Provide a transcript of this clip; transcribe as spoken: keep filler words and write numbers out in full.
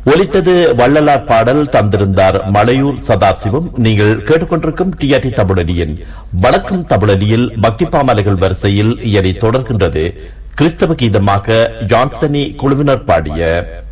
ஒலித்தது வள்ளலார் பாடல், தந்திருந்தார் மலையூர் சதாசிவம். நீங்கள் கேட்டுக்கொண்டிருக்கும் டிஆர்டி தமிழொலியின் வணக்கம் தமிழொலியில் பக்தி பாமாலைகள் வரிசையில் இயறி தொடர்கின்றது கிறிஸ்தவ கீதமாக ஜான்சனி குழுவினர் பாடிய